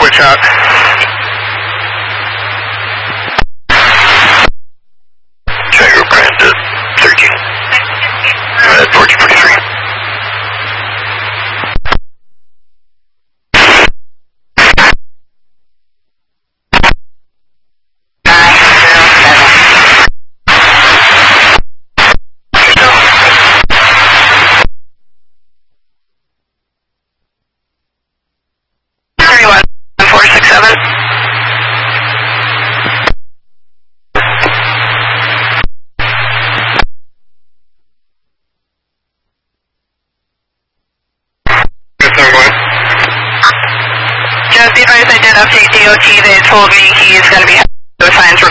switch out. Chicago Brandon 13. At 1443. Just be advised, I did update DOT. They told me he's going to be having those signs